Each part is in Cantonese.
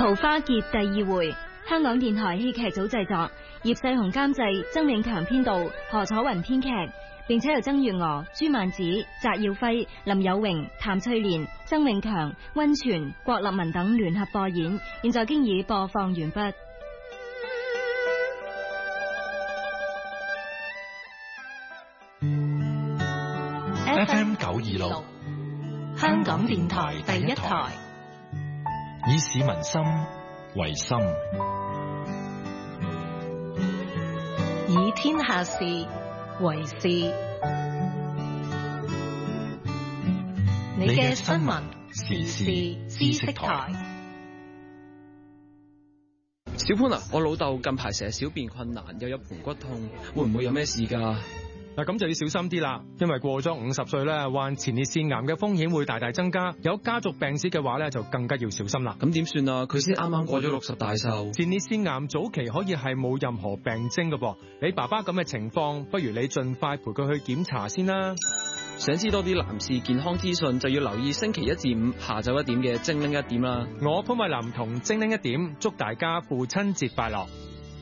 桃花劫第2回，香港電台戲劇組製作，葉世雄監製，曾永強編導，何楚雲編劇，並且由曾月娥、朱曼子、翟耀輝、林有榮、譚翠蓮、曾永強、溫泉、郭立文等聯合播演。現在經已播放完畢。 FM 926，香港電台第一台，以市民心為心， 以天下事為事。你嘅新聞時事知識台。 小潘啊，我老豆近排成日小便困難，又有盆骨痛，會唔會有咩事㗎？ 嗱，咁就要小心啲啦，因為過咗50歲咧，患前列腺癌嘅風險會大大增加。有家族病史嘅話咧，就更加要小心啦。 咁點算啊？佢先啱啱過咗60大壽。 前列腺癌早期可以係冇任何病徵㗎噃。你爸爸咁嘅情況，不如你盡快陪佢去檢查先啦。 想知多啲男士健康資訊，就要留意星期1至5下晝1點嘅精靈1點啦。 我潘慧琳同精靈1點，祝大家父親節快樂。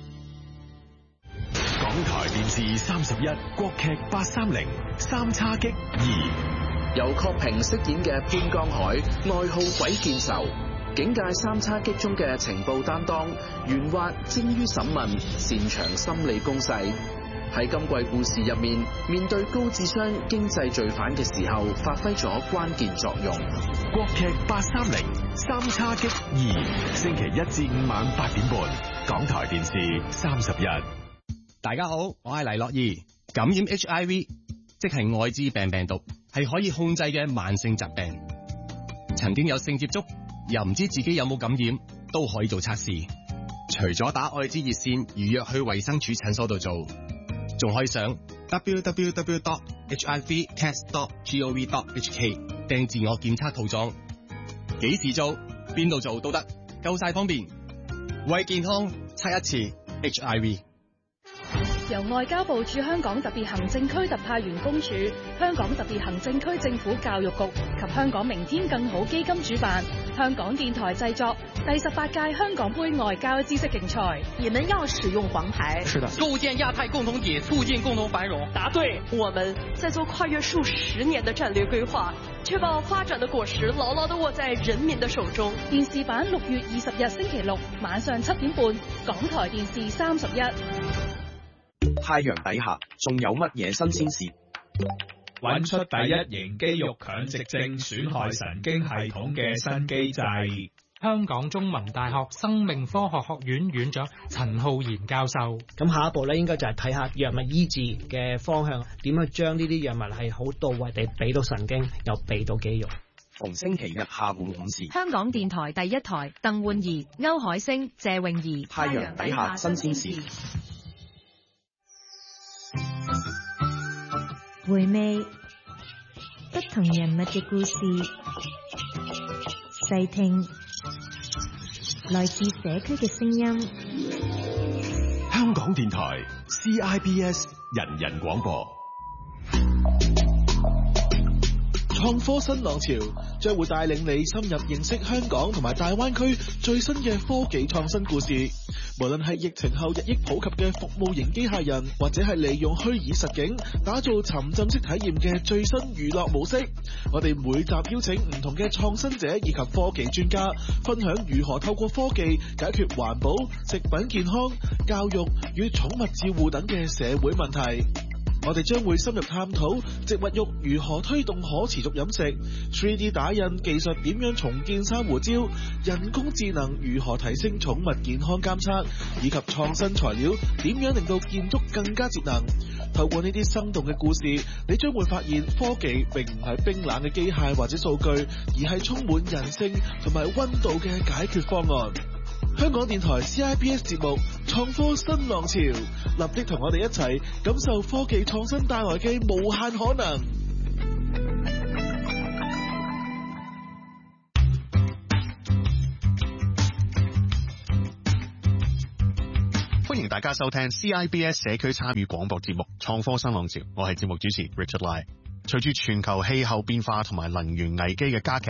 港台電視31國劇830三叉戟2， 由郝平飾演嘅潘江海，愛好鬼見愁，警界三叉戟中嘅情報擔當，圓滑精於審問，擅長心理攻勢。喺今季故事入面，面對高智商經濟罪犯嘅時候，發揮咗關鍵作用。 國劇830三叉戟2，星期1至5晚8點半，港台電視31。 大家好，我係黎樂怡。感染 HIV 即係愛滋病病毒，係可以控制嘅慢性疾病。曾經有性接觸又唔知自己有冇感染，都可以做測試。除咗打愛滋熱線預約去衛生署診所度做，仲可以上 www.hivtest.gov.hk 訂自我檢測套裝。幾時做邊度做都得，夠晒方便。為健康測一次 HIV。 由外交部駐香港特別行政區特派員公署、香港特別行政區政府教育局及香港明天更好基金主辦，香港電台製作第18屆香港杯外交知識競賽。 你們要使用黃牌。 是的。 構建亞太共同體，促進共同繁榮。 答對。 我們在做跨越數10年的戰略規劃，確保發展的果實牢牢地握在人民的手中。 電視版6月20日星期六晚上7點半，港台電視31。 太陽底下仲有乜嘢新鮮事？ 揾出第1型肌肉強直症損害神經系統嘅新機制。 香港中文大學生命科學學院院長陳浩然教授。 咁下一步咧，應該就係睇下藥物醫治嘅方向，點樣將呢啲藥物係好到位地俾到神經，又俾到肌肉。 逢星期日下午5時， 香港電台第一台，鄧煥儀、歐海星、謝詠儀。 太陽底下新鮮事。 回味不同人物嘅故事，細聽來自社區嘅聲音。 香港電台 CIBS 人人廣播。 創科新浪潮將會帶領你深入認識香港同埋大灣區最新嘅科技創新故事。無論係疫情後日益普及嘅服務型機械人，或者係利用虛擬實境打造沉浸式體驗嘅最新娛樂模式，我哋每集邀請唔同嘅創新者以及科技專家，分享如何透過科技解決環保、食品健康、教育與寵物照護等嘅社會問題。我哋將會深入探討植物肉如何推動可持續飲食， 3D 打印技術點樣重建珊瑚礁，人工智能如何提升寵物健康監測，以及創新材料點樣令到建築更加節能。透過呢啲生動嘅故事，你將會發現科技並唔係冰冷嘅機械或者數據，而係充滿人性同埋溫度嘅解決方案。香港電台 CIBS 節目創科新浪潮，立即同我哋一齊感受科技創新帶來嘅無限可能。 歡迎大家收聽 CIBS 社區參與廣播節目創科新浪潮，我係節目主持 Richard Lai。隨住全球氣候變化同埋能源危機嘅加劇，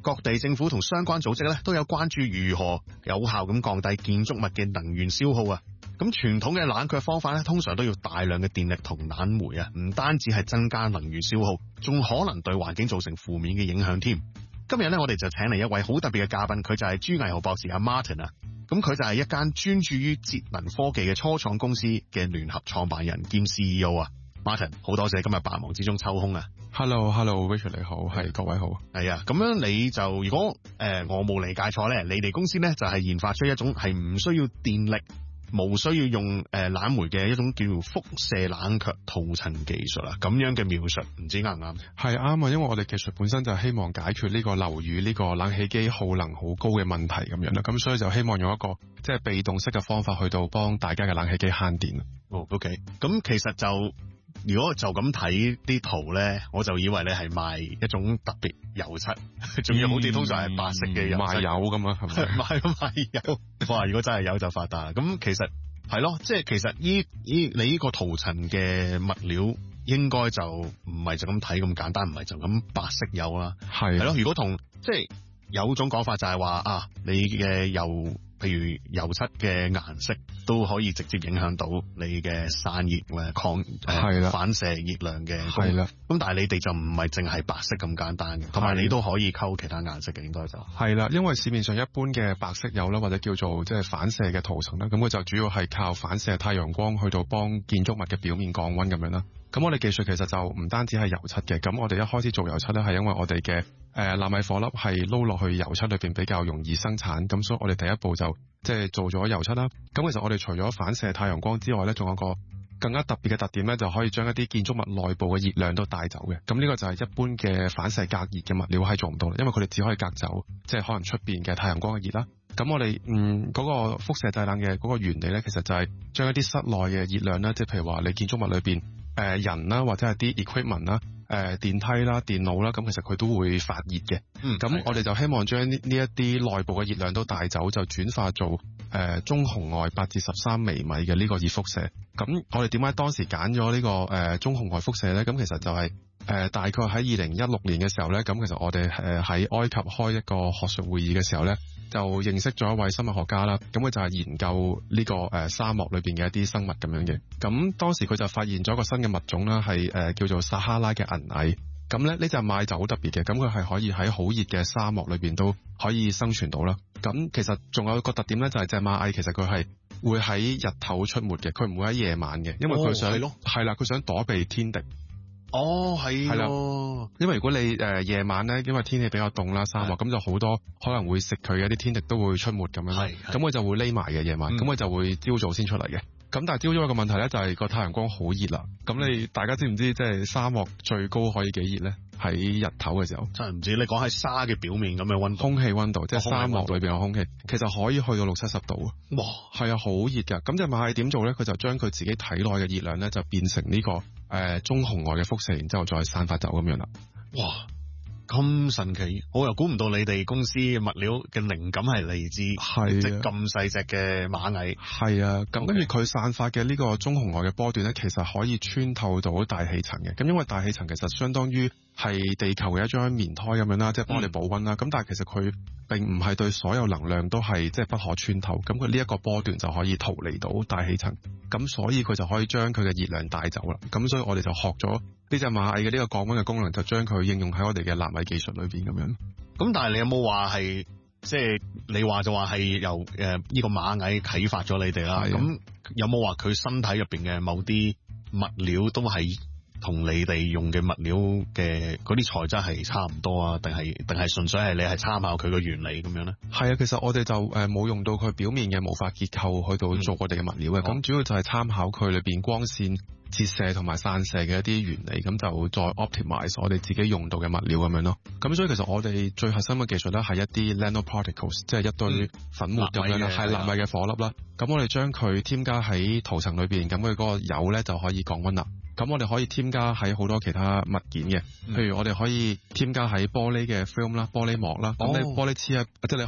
各地政府同相關組織咧都有關注如何有效咁降低建築物嘅能源消耗啊。咁傳統嘅冷卻方法咧，通常都要大量嘅電力同冷媒啊，唔單止係增加能源消耗，仲可能對環境造成負面嘅影響添。今日咧，我哋就請嚟一位好特別嘅嘉賓，佢就係朱毅豪博士阿 Martin 啊。咁佢就係一間專注於節能科技嘅初創公司嘅聯合創辦人兼 CEO 啊。Martin， 好多謝今日百忙之中抽空啊。 Hello，Richard 你好，係各位好。 係啊，咁樣你就如果我冇理解錯咧，你哋公司咧就係研發出一種係唔需要電力，無需要用冷媒嘅一種叫輻射冷卻塗層技術啊，咁樣嘅描述唔知啱唔啱？ 係啱啊，因為我哋技術本身就係希望解決呢個樓宇呢個冷氣機耗能好高嘅問題咁樣啦，咁所以就希望用一個即係被動式嘅方法去到幫大家嘅冷氣機慳電。 哦 ，OK， 咁其實就如果就咁睇啲圖咧，我就以為你係賣一種特別油漆，仲要好似通常係白色嘅油漆賣油咁啊，係咪？ 賣油，哇！如果真係有就發達。咁其實係咯，即係其實你呢個塗層嘅物料應該就唔係就咁睇咁簡單，唔係就咁白色油啦。係咯，如果同即係有種講法就係話啊，你嘅油。譬如油漆嘅顏色都可以直接影響到你嘅散熱或者反射熱量嘅。係啦，咁但係你哋就唔係淨係白色咁簡單嘅，同埋你都可以溝其他顏色嘅，應該就係啦。因為市面上一般嘅白色油啦，或者叫做即係反射嘅塗層啦，咁佢就主要係靠反射太陽光去到幫建築物嘅表面降溫咁樣啦。咁我哋技術其實就唔單止係油漆嘅，咁我哋一開始做油漆咧，係因為我哋嘅納米火粒係撈落去油漆裏邊比較容易生產，咁所以我哋第一步就即係做咗油漆啦。咁其實我哋除咗反射太陽光之外咧，仲有個更加特別嘅特點咧，就可以將一啲建築物內部嘅熱量都帶走嘅。咁呢個就係一般嘅反射隔熱嘅物料係做唔到啦，因為佢哋只可以隔走即係可能出邊嘅太陽光嘅熱啦。咁我哋嗰個輻射製冷嘅嗰個原理咧，其實就係將一啲室內嘅熱量啦，即係譬如話你建築物裏邊人啦，或者係啲 equipment 啦、電梯啦、電腦啦，咁其實佢都會發熱嘅。咁我哋就希望將呢一啲內部嘅熱量都帶走，就轉化做中紅外8至13微米嘅呢個熱輻射。咁我哋點解當時揀咗呢個中紅外輻射咧？咁其實就係大概喺2016年嘅時候咧，咁其實我哋喺埃及開一個學術會議嘅時候咧，就認識咗一位生物學家啦。咁佢就係研究呢個沙漠裏邊嘅一啲生物咁樣嘅。咁當時佢就發現咗一個新嘅物種啦，係叫做撒哈拉嘅銀蟻。咁咧呢隻螞蟻就好特別嘅，咁佢係可以喺好熱嘅沙漠裏邊都可以生存到啦。咁其實仲有一個特點咧，就係隻螞蟻其實佢係會喺日頭出沒嘅，佢唔會喺夜晚嘅，因為佢想係啦，佢想躲避天敵。係啦，因為如果你夜晚咧，因為天氣比較凍啦，沙漠咁就好多可能會食佢嘅啲天敵都會出沒咁樣，咁佢就會匿埋嘅夜晚，咁佢就會朝早先出嚟嘅。咁但係朝早有個問題咧，就係個太陽光好熱啦。咁大家知唔知即係沙漠最高可以幾熱咧？喺日頭嘅時候， 真係唔知。你講係沙嘅表面咁嘅溫度， 空氣溫度，即係沙漠裏邊嘅空氣，其實可以去到60-70度啊！哇，係啊，好熱㗎。咁隻螞蟻點做咧？佢就將佢自己體內嘅熱量咧，就變成呢個中紅外嘅輻射，然之後再散發走咁樣啦。 哇！咁神奇，我又估唔到你哋公司嘅物料嘅靈感係嚟自即係咁細隻嘅螞蟻。係啊，咁跟住佢散發嘅呢個中紅外嘅波段咧，其實可以穿透到大氣層嘅。咁因為大氣層其實相當於係地球嘅一張棉胎咁樣啦，即係幫我哋保溫啦。咁但係其實佢並唔係對所有能量都係即係不可穿透。咁佢呢一個波段就可以逃離到大氣層，咁所以佢就可以將佢嘅熱量帶走啦。咁所以我哋就學咗呢隻螞蟻嘅呢個降溫嘅功能，就將佢應用喺我哋嘅納米技術裏邊咁樣。咁但係你有冇話係即係你話就話係由呢個螞蟻啟發咗你哋啦？咁有冇話佢身體入邊嘅某啲物料都係同你哋用嘅物料嘅嗰啲材質係差唔多啊？定係純粹係你係參考佢嘅原理咁樣咧？係啊，其實我哋就冇用到佢表面嘅毛髮結構去到做我哋嘅物料嘅。咁主要就係參考佢裏邊光線折射同埋散射嘅一啲原理，咁就再 optimize 我哋自己用到嘅物料咁樣咯。咁所以其實我哋最核心嘅技術咧係一啲 nanoparticles，即係一堆粉末咁樣啦，係納米嘅火粒啦。咁我哋將佢添加喺塗層裏邊，咁佢嗰個油咧就可以降溫啦。咁我哋可以添加喺好多其他物件嘅，譬如我哋可以添加喺玻璃嘅 film 啦、玻璃膜啦。咁你玻璃黐喺，即係你可能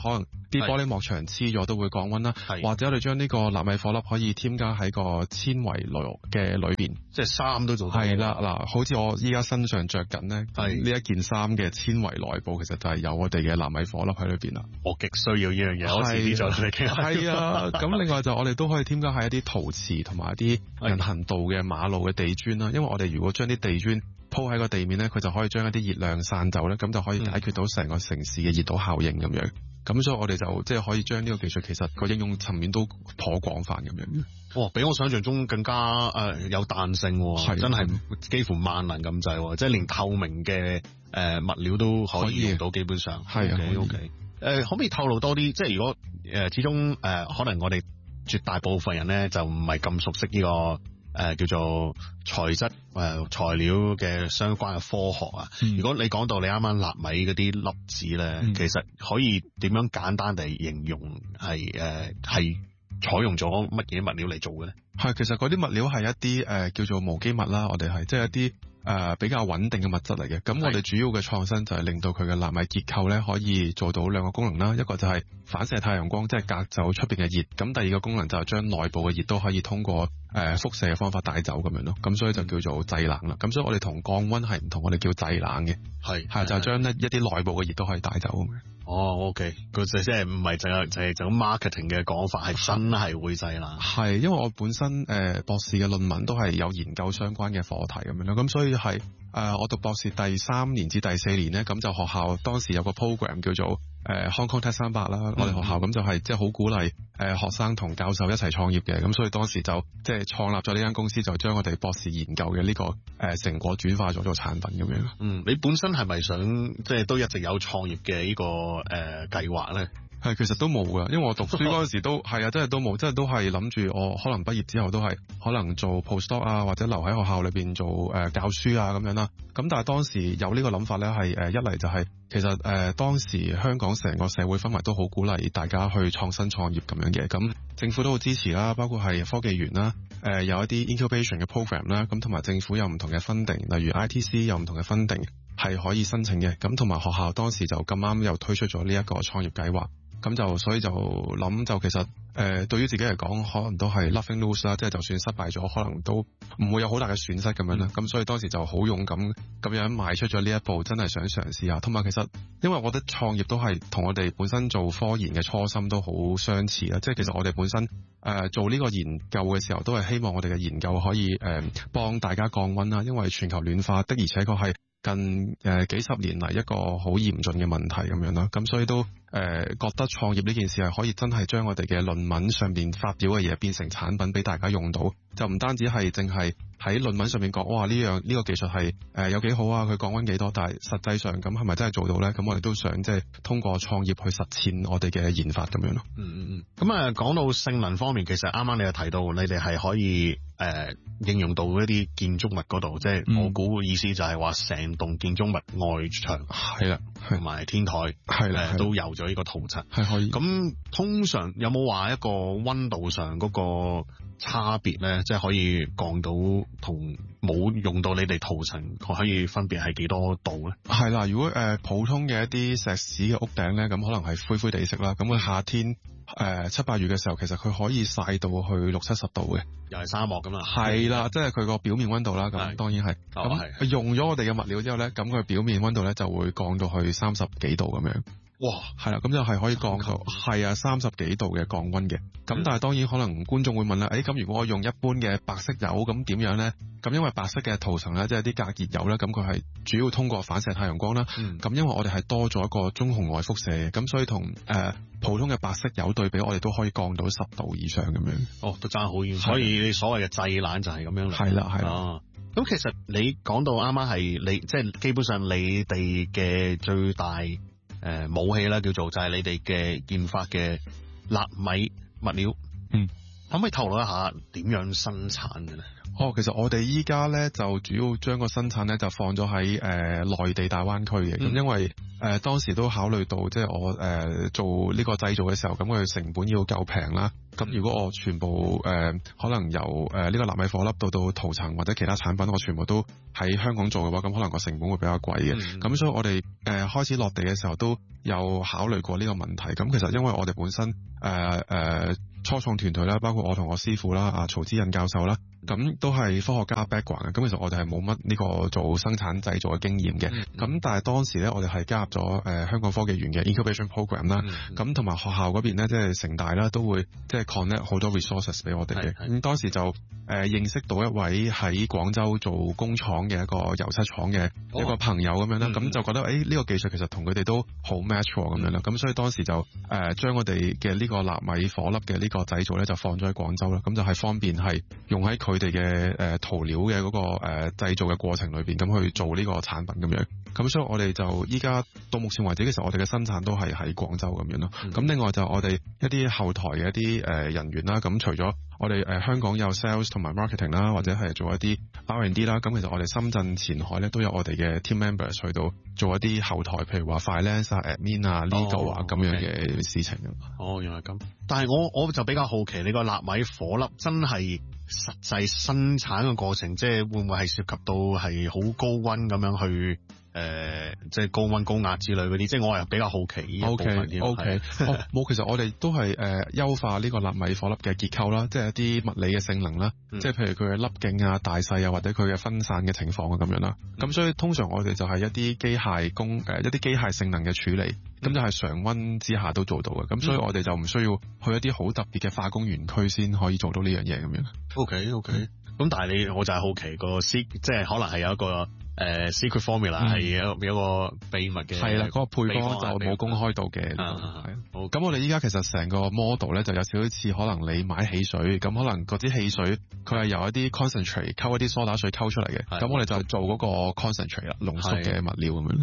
啲玻璃幕牆黐咗都會降溫啦。或者我哋將呢個納米顆粒可以添加喺個纖維嘅裏邊， 即係衫都做到。 係啦，嗱，好似我依家身上着緊咧，呢一件衫嘅纖維內部其實就係有我哋嘅納米顆粒喺裏邊啦。 我極需要呢樣嘢，我遲啲再同你傾。 係啊，咁另外就我哋都可以添加喺一啲陶瓷同埋一啲人行道嘅馬路嘅地磚啦。因為我哋如果將啲地磚鋪喺個地面咧，佢就可以將一啲熱量散走咧，咁就可以解決到成個城市嘅熱島效應咁樣。咁所以我哋就即係可以將呢個技術其實個應用層面都頗廣泛咁樣。 哇，比我想象中更加有彈性，真係幾乎萬能咁滯，即係連透明嘅物料都可以用到，基本上係啊。OK， 可唔可以透露多啲？即係如果始終可能我哋絕大部分人咧就唔係咁熟悉呢個。叫做材質材料嘅相關嘅科學啊。如果你講到你啱啱納米嗰啲粒子咧，其實可以點樣簡單地形容係採用咗乜嘢物料嚟做嘅咧？係，其實嗰啲物料係一啲叫做無機物啦，我哋係即係一啲比較穩定嘅物質嚟嘅。咁我哋主要嘅創新就係令到佢嘅納米結構咧可以做到兩個功能啦，一個就係反射太陽光，即係隔走出邊嘅熱。咁第二個功能就係將內部嘅熱都可以通過輻射嘅方法帶走咁樣咯。咁所以就叫做製冷啦。咁所以我哋同降溫係唔同，我哋叫製冷嘅。係就係將一啲內部嘅熱都可以帶走咁樣。哦 ，OK， 佢即係唔係就係就咁 marketing 嘅講法，係真係會製冷。係，因為我本身博士嘅論文都係有研究相關嘅課題咁樣咯，咁所以係我讀博士第3年至第4年咧，咁就學校當時有個 program 叫做Hong Kong Tech 300啦，我哋學校咁就係即係好鼓勵學生同教授一齊創業嘅，咁所以當時就即係創立咗呢間公司，就將我哋博士研究嘅呢個成果轉化咗做產品咁樣。你本身係咪想即係都一直有創業嘅呢個計劃咧？係，其實都冇噶，因為我讀書嗰陣時都係啊，真係都冇，真係都係諗住我可能畢業之後都係可能做 postdoc 啊，或者留喺學校裏邊做教書啊咁樣啦。咁但係當時有呢個諗法咧，係一嚟就係其實當時香港成個社會氛圍都好鼓勵大家去創新創業咁樣嘅，咁政府都好支持啦，包括係科技園啦，有一啲 incubation 嘅 program 啦，咁同埋政府有唔同嘅 funding，例如 ITC 有唔同嘅 funding 係可以申請嘅，咁同埋學校當時就咁啱又推出咗呢一個創業計劃。咁就所以就諗就其實對於自己嚟講可能都係 nothing lose 啦，即係就算失敗咗可能都唔會有好大嘅損失咁樣啦。咁所以當時就好勇敢咁樣邁出咗呢一步，真係想嘗試下。同埋其實因為我覺得創業都係同我哋本身做科研嘅初心都好相似啦，即係其實我哋本身做呢個研究嘅時候都係希望我哋嘅研究可以幫大家降溫啦，因為全球暖化的而且確係近幾十年嚟一個好嚴峻嘅問題咁樣啦，咁所以都覺得創業呢件事係可以真係將我哋嘅論文上邊發表嘅嘢變成產品俾大家用到，就唔單止係淨係喺論文上面講哇呢個技術係有幾好啊，佢降溫幾多，但係實際上咁係咪真係做到呢？咁我哋都想即係通過創業去實踐我哋嘅研發咁樣咯。咁講到性能方面，其實啱啱你又提到你哋係可以應用到一啲建築物嗰度，即係我估意思就係話成棟建築物外牆係啦，同埋天台係啦都有咗呢個塗層係可以。咁通常有冇話一個溫度上嗰個差別咧？即係可以降到同冇用到你哋塗層可以分別係幾多度咧？係啦，如果普通嘅一啲石屎嘅屋頂咧，咁可能係灰灰地色啦。咁佢夏天7、8月嘅時候，其實佢可以曬到去60、70度嘅，又係沙漠咁啦。係啦，即係佢個表面溫度啦。咁當然係。咁用咗我哋嘅物料之後咧，咁佢表面溫度咧就會降到去30幾度咁樣。哇，係啦，咁就係可以降到係啊30幾度嘅降溫嘅。咁但係當然可能觀眾會問啦，咁如果我用一般嘅白色油咁點樣咧？咁因為白色嘅塗層咧，即係啲隔熱油咧，咁佢係主要通過反射太陽光啦。咁因為我哋係多咗一個中紅外輻射，咁所以同普通嘅白色油對比，我哋都可以降到10度以上咁樣。哦，都爭好遠。所以你所謂嘅製冷就係咁樣嚟。係啦，係啦。咁其實你講到啱啱係你即係基本上你哋嘅最大武器啦，叫做就係你哋嘅研發嘅納米物料。可唔可以透露一下點樣生產嘅咧？ 其實我哋依家咧就主要將個生產咧就放咗喺內地大灣區嘅，咁因為當時都考慮到即係我做呢個製造嘅時候，咁佢成本要夠平啦。咁如果我全部可能由呢個納米火粒到塗層或者其他產品，我全部都喺香港做嘅話，咁可能個成本會比較貴嘅。咁所以我哋開始落地嘅時候都有考慮過呢個問題。咁其實因為我哋本身初創團隊啦，包括我同我師傅啦，曹之印教授啦，咁都係科學家 background 嘅。咁其實我哋係冇乜呢個做生產製造嘅經驗嘅。咁但係當時咧，我哋係加入咗香港科技園嘅 incubation program 啦。咁同埋學校嗰邊咧，即係城大啦，都會即係 connect 好多 resources 俾我哋嘅。咁當時就認識到一位喺廣州做工廠嘅一個油漆廠嘅一個朋友咁樣啦。咁就覺得呢個技術其實同佢哋都好 match 咁樣啦。咁所以當時就將我哋嘅呢個納米火粒嘅呢個製造咧就放咗喺廣州啦。咁就係方便係用喺佢哋嘅塗料嘅嗰個製造嘅過程裏邊，咁去做呢個產品咁樣。咁所以我哋就依家到目前為止，其實我哋嘅生產都係喺廣州咁樣咯。咁另外就我哋一啲後台嘅一啲人員啦，咁除咗我哋香港有 sales 同埋 marketing 啦，或者係做一啲 R&D 啦，咁其實我哋深圳前海咧都有我哋嘅 team members 去到做一啲後台，譬如話 finance 啊、admin 啊、legal 啊咁樣嘅事情。 原來咁。但係我就比較好奇，你個納米火粒真係實際生產嘅過程，即係會唔會係涉及到係好高溫咁樣去即係高溫高壓之類嗰啲？即係我係比較好奇呢一部分添。 冇，其實我哋都係優化呢個納米火粒嘅結構啦，即係一啲物理嘅性能啦，即係譬如佢嘅粒徑啊、大細啊，或者佢嘅分散嘅情況啊咁樣啦。咁所以通常我哋就係一啲機械一啲機械性能嘅處理，咁就係常溫之下都做到嘅。咁所以我哋就唔需要去一啲好特別嘅化工園區先可以做到呢樣嘢咁樣。 OK。咁但係我就係好奇個即係可能係有一個secret formula 係有一個秘密嘅。係啦，嗰個配方就冇公開到嘅。好， 咁我哋依家其實成個 model 咧就有少少似可能你買汽水，咁可能嗰支汽水佢係由一啲 concentrate 溝一啲梳打水溝出嚟嘅。咁我哋就做嗰個 concentrate 啦，濃縮嘅物料咁樣。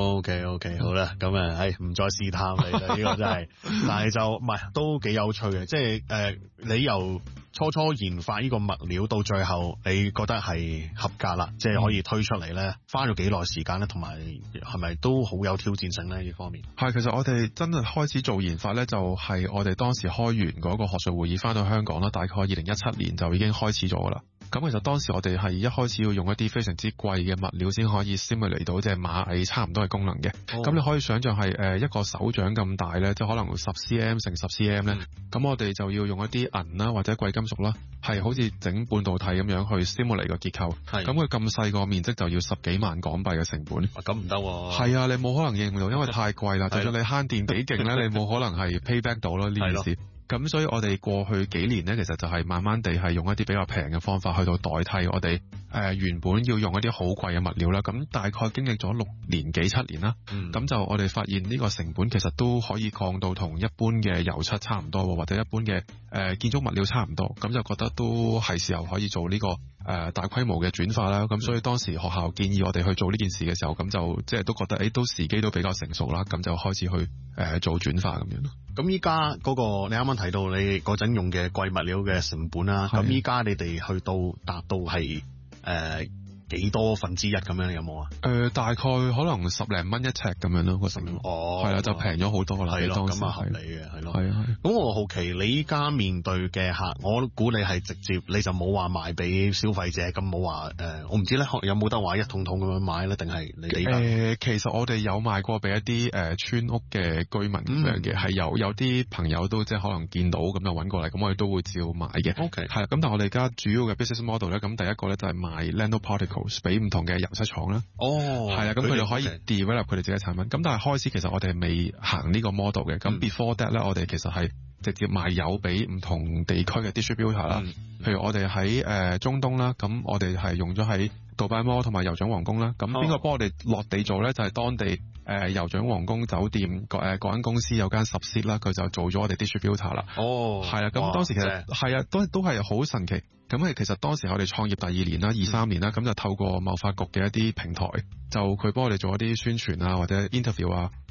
OK，好啦，咁唔再試探你啦，呢個真係，但係就唔係都幾有趣嘅，即係你由初研發呢個物料到最後，你覺得係合格啦，即係可以推出嚟咧，花咗幾耐時間咧，同埋係咪都好有挑戰性咧？呢方面係，其實我哋真係開始做研發咧，就係我哋當時開完嗰個學術會議翻到香港啦，大概2017年就已經開始咗噶啦。咁其實當時我哋係一開始要用一啲非常之貴嘅物料先可以 simulate 到即係螞蟻差唔多嘅功能嘅。咁你可以想象係一個手掌咁大咧，即係可能10 cm 乘10 cm 咧。咁我哋就要用一啲銀啦或者貴金屬啦，係好似整半導體咁樣去 simulate 個結構。咁佢咁細個面積就要10幾萬港幣嘅成本。 咁唔得喎。 係啊，你冇可能應到，因為太貴啦。就算你慳電幾勁咧，你冇可能係 pay back 到咯呢件事。咁所以我哋過去幾年呢，其實就係慢慢地係用一啲比較平嘅方法去到代替我哋原本要用一啲好貴嘅物料啦。咁大概經歷咗6年幾7年啦，咁就我哋發現呢個成本其實都可以降到同一般嘅油漆差唔多，或者一般嘅建築物料差唔多。咁就覺得都係時候可以做呢個大規模嘅轉化啦。咁所以當時學校建議我哋去做呢件事嘅時候，咁就即係都覺得都時機都比較成熟啦。咁就開始去做轉化咁樣咯。 咁依家嗰個你啱啱提到你嗰陣用嘅貴物料嘅成本啦，咁依家你哋去到達到係幾多分之一咁樣有冇啊？ 大概可能10零蚊一尺咁樣咯，個成本。係啦，就平咗好多啦。 係咯，咁啊合理嘅，係咯。咁我好奇你依家面對嘅客，我估你係直接你就冇話賣俾消費者，咁冇話我唔知咧，有冇得話一桶桶咁樣買咧，定係你哋？ 其實我哋有賣過俾一啲村屋嘅居民咁樣嘅，係有啲朋友都即係可能見到咁就揾過嚟，咁我哋都會照買嘅。 OK。 係啦，咁但係我哋而家主要嘅 business model 咧，咁第一個咧就係賣 nanoparticle。俾唔同嘅油漆廠啦，係啊，咁佢哋可以 develop 佢哋自己嘅產品。咁但係開始其實我哋係未行呢個 model 嘅。咁 before that 咧，我哋其實係直接賣油俾唔同地區嘅 distributor 啦。譬如我哋喺中東啦，咁我哋係用咗喺杜拜摩同埋酋長皇宮啦。咁邊個幫我哋落地做咧？就係當地酋長皇宮酒店嗰間公司有間 subsidiary 啦，佢就做咗我哋 distributor 啦。係啊，咁當時其實係啊，都係好神奇。咁其實當時我哋創業第2年啦，23年啦，咁就透過貿發局嘅一啲平台，就佢幫我哋做一啲宣傳啊，或者 interview 啊，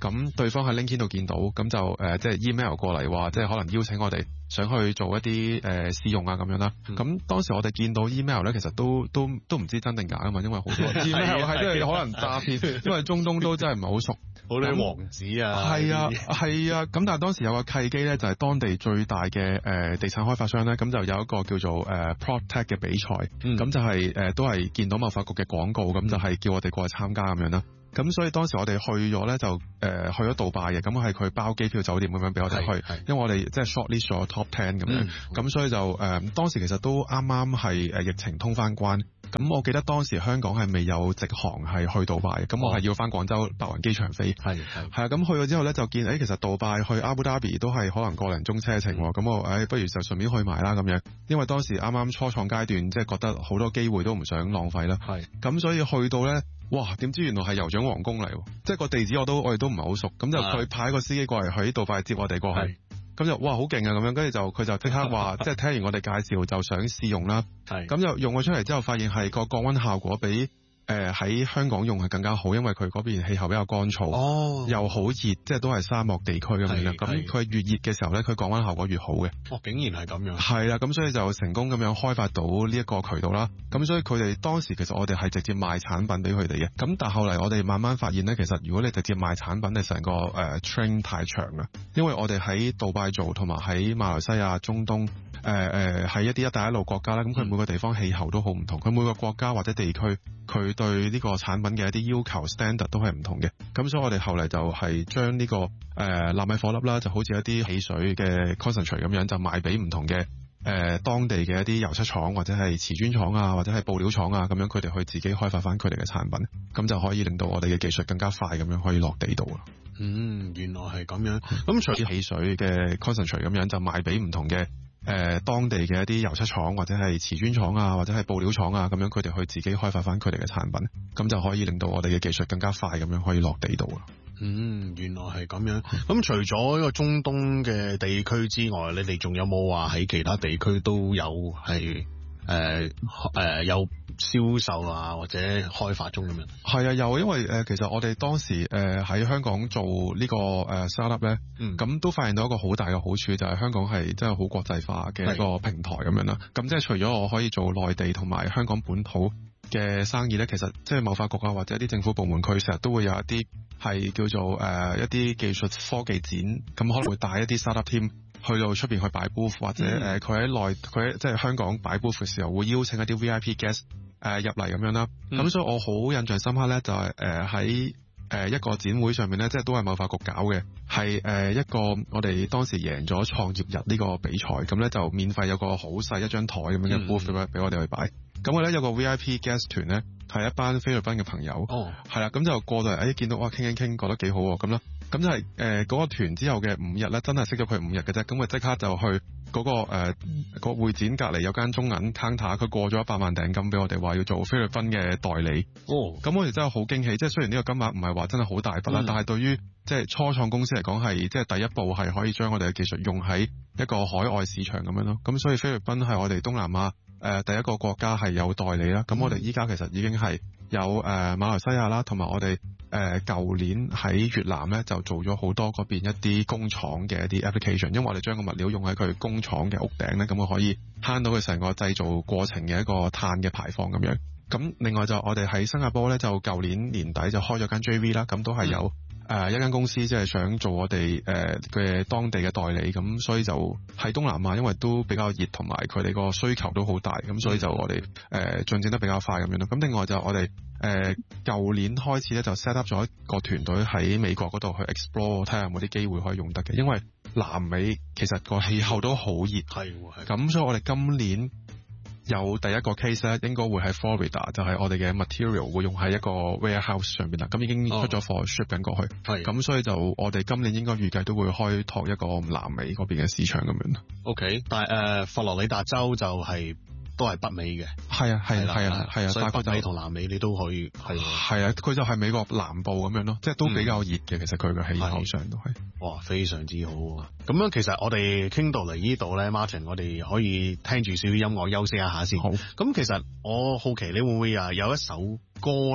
咁對方喺 LinkedIn 度見到，咁就即係 email 過嚟話，即係可能邀請我哋想去做一啲試用啊咁樣啦。咁當時我哋見到 email 咧，其實都唔知真定假啊嘛，因為好多 email 係真係可能詐騙，因為中東都真係唔係好熟。 好多王子啊， 係啊，咁但係當時有個契機咧，就係當地最大嘅地產開發商咧，咁就有一個叫做PropTech 嘅比賽，咁就係都係見到貿發局嘅廣告，咁就係叫我哋過去參加咁樣啦。咁所以當時我哋去咗咧，就去咗杜拜嘅，咁係佢包機票酒店咁樣俾我哋去，因為我哋即係 shortlist 咗 top 10咁樣，咁所以就當時其實都啱啱係疫情通翻關。咁我記得當時香港係未有直航係去杜拜，咁我係要翻廣州白雲機場飛。係啊，咁去咗之後咧就見，其實杜拜去阿布達比都係可能個零鐘車程喎，咁我不如就順便去埋啦咁樣。因為當時啱啱初創階段，即係覺得好多機會都唔想浪費啦。咁所以去到咧，哇！點知原來係酋長皇宮嚟，即係個地址我哋都唔係好熟，咁就佢派個司機過嚟喺杜拜接我哋過去。咁就哇好勁啊咁樣，跟住就佢就即刻話，即係聽完我哋介紹就想試用啦。咁就用咗出嚟之後，發現係個降溫效果比喺香港用係更加好，因為佢嗰邊氣候比較乾燥，又好熱，即係都係沙漠地區咁樣。咁佢越熱嘅時候咧，佢降溫效果越好嘅。 竟然係咁樣。 係啦，咁所以就成功咁樣開發到呢一個渠道啦。咁所以佢哋當時其實我哋係直接賣產品俾佢哋嘅。咁但係後嚟我哋慢慢發現咧，其實如果你直接賣產品，你成個train 太長啦。因為我哋喺杜拜做，同埋喺馬來西亞、中東喺一啲一帶一路國家啦，咁佢每個地方氣候都好唔同，佢每個國家或者地區佢對呢個產品嘅一啲要求 standard 都係唔同嘅。咁所以我哋後嚟就係將呢個納米火粒啦，就好似一啲汽水嘅 concentrate 咁樣，就賣俾唔同嘅當地嘅一啲油漆廠或者係瓷磚廠啊，或者係布料廠啊，咁樣佢哋去自己開發翻佢哋嘅產品，咁就可以令到我哋嘅技術更加快咁樣可以落地到啦。 原來係咁樣。咁除咗汽水嘅 concentrate 咁樣，就賣俾唔同嘅當地嘅一啲油漆廠或者係瓷磚廠啊，或者係布料廠啊，咁樣佢哋去自己開發翻佢哋嘅產品，咁就可以令到我哋嘅技術更加快咁樣可以落地到啦。 原來係咁樣。咁除咗呢個中東嘅地區之外，你哋仲有冇話喺其他地區都有係有銷售啊，或者開發中咁樣？係啊，有，因為其實我哋當時喺香港做呢個startup 咧，咁都發現到一個好大嘅好處，就係香港係真係好國際化嘅一個平台咁樣啦。咁即係除咗我可以做內地同埋香港本土嘅生意咧，其實即係貿發局啊，或者一啲政府部門，佢成日都會有一啲係叫做一啲技術科技展，咁可能會帶一啲 startup team去到出邊去擺 booth， 或者佢喺即係香港擺 booth 嘅時候，會邀請一啲 VIP guest 入嚟咁樣啦。咁所以我好印象深刻咧，就係喺一個展會上面咧，即係都係貿發局搞嘅，係一個我哋當時贏咗創業日呢個比賽，咁咧就免費有個好細一張台咁樣嘅 booth 俾我哋去擺。咁我咧有個 VIP guest 團咧，係一班菲律賓嘅朋友，係啦，咁就過到嚟，見到哇傾，覺得幾好喎，咁啦，咁就係嗰個團之後嘅5日咧，真係識咗佢5日嘅啫，咁佢即刻就去嗰個會展隔離有間中銀 counter， 佢過咗100萬訂金俾我哋，話要做菲律賓嘅代理。咁我哋真係好驚喜，即係雖然呢個金額唔係話真係好大筆啦，但係對於即係初創公司嚟講係即係第一步係可以將我哋嘅技術用喺一個海外市場咁樣咯。咁所以菲律賓係我哋東南亞第一個國家係有代理啦。咁我哋依家其實已經係有馬來西亞啦，同埋我哋舊年喺越南咧就做咗好多嗰邊一啲工廠嘅一啲 application， 因為我哋將個物料用喺佢工廠嘅屋頂咧，咁我可以慳到佢成個製造過程嘅一個碳嘅排放咁樣。咁另外就我哋喺新加坡咧，就舊年年底就開咗間 JV 啦，咁都係有一間公司即係想做我哋嘅當地嘅代理，咁所以就喺東南亞，因為都比較熱，同埋佢哋個需求都好大，咁所以就我哋進展得比較快咁樣咯。咁另外就我哋舊年開始咧就 set up 咗一個團隊喺美國嗰度去 explore， 睇下有冇啲機會可以用得嘅，因為南美其實個氣候都好熱，咁所以我哋今年有第一個 case 咧，應該會喺 Florida， 就係我哋嘅 material 會用喺一個 warehouse 上邊啦。咁已經出咗貨 ship 緊過去。咁所以就我哋今年應該預計都會開拓一個南美嗰邊嘅市場咁樣。OK， 但係佛羅里達州就係都係北美嘅。係啊，所以北美同南美你都可以係啊，佢就係美國南部咁樣咯，即係都比較熱嘅。其實佢嘅氣候上都係。哇，非常之好啊！咁樣其實我哋傾到嚟呢度咧 ，Martin， 我哋可以聽住少少音樂休息一下先。好。咁其實我好奇你會唔會有一首歌咧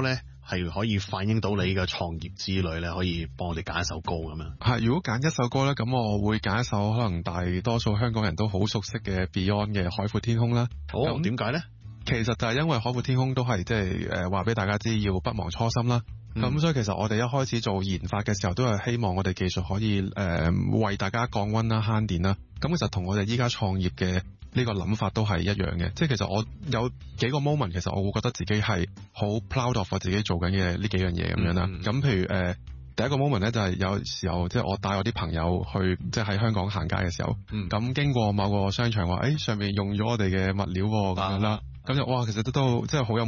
係可以反映到你嘅創業之旅咧，可以幫我哋揀一首歌咁樣。 係，如果揀一首歌咧，咁我會揀一首可能大多數香港人都好熟悉嘅 Beyond 嘅《海闊天空》啦。 哦，點解咧？ 其實就係因為《海闊天空》都係即係話俾大家知要不忘初心啦。咁所以其實我哋一開始做研發嘅時候，都係希望我哋技術可以為大家降溫啦、慳電啦。咁其實同我哋依家創業嘅呢個諗法都係一樣嘅。即係其實我有幾個 moment， 其實我會覺得自己係好 proud of 我自己做緊嘅呢幾樣嘢咁樣啦。咁譬如第一個 moment 咧，就係有時候即係我帶我啲朋友去，即係喺香港行街嘅時候，咁經過某個商場話，上面用咗我哋嘅物料咁樣啦，咁就哇，其實都即係好有